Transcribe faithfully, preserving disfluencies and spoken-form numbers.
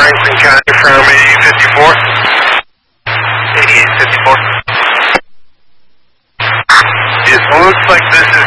Franklin County from eighty-eight fifty-four. eighty-eight fifty-four. It looks like this